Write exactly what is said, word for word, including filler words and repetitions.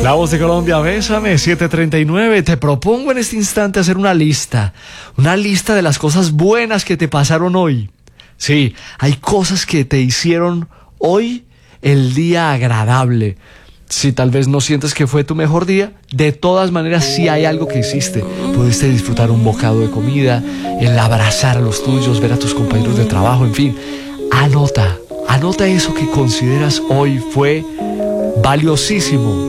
La Voz de Colombia, bésame, siete treinta y nueve. Te propongo en este instante hacer una lista, una lista de las cosas buenas que te pasaron hoy. Sí, hay cosas que te hicieron hoy el día agradable. Si tal vez no sientes que fue tu mejor día, de todas maneras sí hay algo que hiciste. Pudiste disfrutar un bocado de comida, el abrazar a los tuyos, ver a tus compañeros de trabajo, en fin. Anota, anota eso que consideras hoy fue valiosísimo